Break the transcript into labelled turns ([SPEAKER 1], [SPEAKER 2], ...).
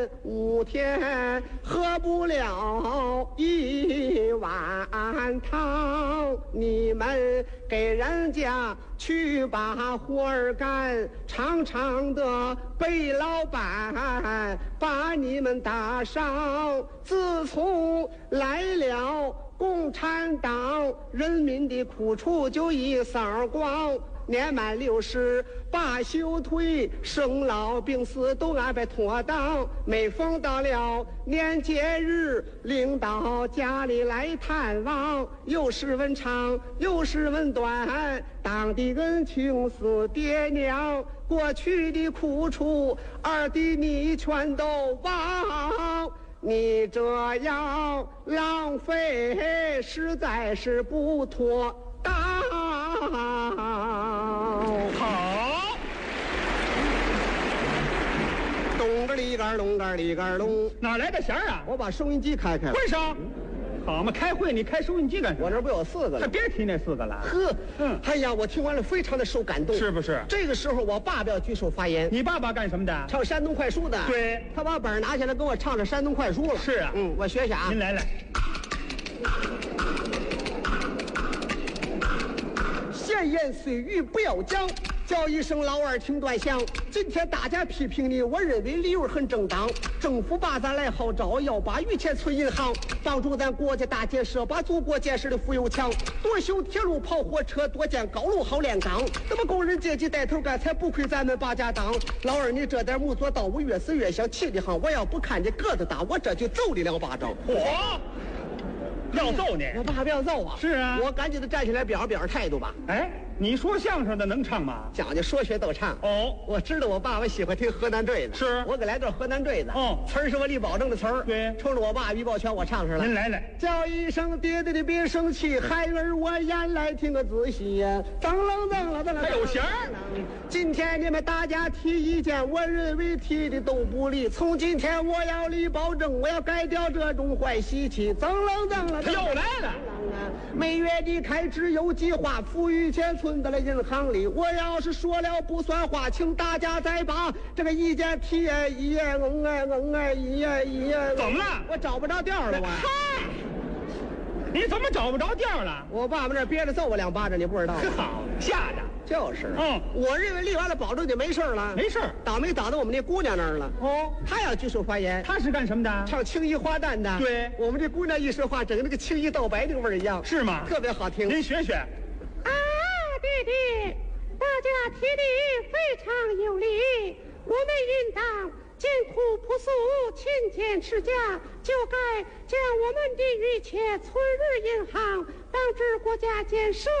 [SPEAKER 1] 5天喝不了1碗汤，你们给人家去把活儿干，长长的被老板把你们打伤。自从来了共产党，人民的苦处就一扫光。年满60把休退，生老病死都安排妥当。每逢到了年节日，领导家里来探望，又是问长又是问短，当的恩情似爹娘，过去的苦楚二弟你全都忘。你这样浪费实在是不妥当。
[SPEAKER 2] 好，
[SPEAKER 1] 咚个里个隆个里个隆，
[SPEAKER 2] 哪来的弦儿啊？
[SPEAKER 1] 我把收音机开开了。
[SPEAKER 2] 为啥？好嘛，开会你开收音机干什么？
[SPEAKER 1] 我这不有4个了？
[SPEAKER 2] 还别提那4个了。
[SPEAKER 1] 呵，哎呀，我听完了非常的受感动。
[SPEAKER 2] 是不是？
[SPEAKER 1] 这个时候我爸爸要举手发言。
[SPEAKER 2] 你爸爸干什么的？
[SPEAKER 1] 唱山东快书的。
[SPEAKER 2] 对，
[SPEAKER 1] 他把本拿下来跟我唱着山东快书了。
[SPEAKER 2] 是啊，
[SPEAKER 1] 我学学啊。
[SPEAKER 2] 您来。
[SPEAKER 1] 闲言碎语不要讲，叫一声老二听端详。今天大家批评你，我认为理由很正当。政府把咱来号召，要把余钱存银行，帮助咱国家大建设，把祖国建设的富有强。多修铁路跑火车，多建高楼好炼钢。那么工人阶级带头干，才不亏咱们把家当。老二，你这点木做到我越死越想气的很。我要不看你个子大，我这就揍你2巴掌。
[SPEAKER 2] 我要揍你？
[SPEAKER 1] 我爸爸要揍啊！
[SPEAKER 2] 是啊，
[SPEAKER 1] 我赶紧的站起来表示态度吧。
[SPEAKER 2] 哎，你说相声的能唱吗？
[SPEAKER 1] 讲究说学逗唱。
[SPEAKER 2] 哦，
[SPEAKER 1] 我知道我爸爸喜欢听河南坠子，
[SPEAKER 2] 是
[SPEAKER 1] 我给来段河南坠子。
[SPEAKER 2] 哦，
[SPEAKER 1] 词儿是我李宝正的词儿。
[SPEAKER 2] 对，
[SPEAKER 1] 冲着我爸于宝全我唱上了。
[SPEAKER 2] 您来。
[SPEAKER 1] 叫一声爹爹的别生气，孩儿我言来听个仔细呀。当啷，
[SPEAKER 2] 还有弦儿。
[SPEAKER 1] 今天你们大家提意见，我认为提的都不利。从今天我要立保证，我要改掉这种坏习气。当啷，
[SPEAKER 2] 他又来了。
[SPEAKER 1] 每月的开支有计划，富裕钱存在了银行里。我要是说了不算话，请大家再把这个意见提一。
[SPEAKER 2] 怎么了？
[SPEAKER 1] 我找不着调了，我。
[SPEAKER 2] 嗨，你怎么找不着调了？
[SPEAKER 1] 我爸爸那憋着揍我2巴掌，你不知道？
[SPEAKER 2] 好，吓的。
[SPEAKER 1] 就是。我认为立完了保证就没事了。
[SPEAKER 2] 没事，
[SPEAKER 1] 倒霉倒到我们那姑娘那儿了。
[SPEAKER 2] 哦，
[SPEAKER 1] 她要举手发言。
[SPEAKER 2] 她是干什么的？
[SPEAKER 1] 唱青衣花旦的。
[SPEAKER 2] 对，
[SPEAKER 1] 我们这姑娘一说话，整个那个青衣豆白那个味儿一样。
[SPEAKER 2] 是吗？
[SPEAKER 1] 特别好听。
[SPEAKER 2] 您学学。
[SPEAKER 3] 弟弟，大家提的非常有理，我们应当艰苦朴素、勤俭持家，就该将我们的余钱存入银行，帮助国家建设。